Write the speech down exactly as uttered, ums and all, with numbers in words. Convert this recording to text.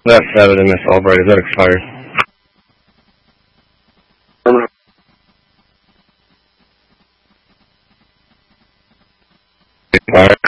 That's seven in Miss Albright. Is that expired? Expired.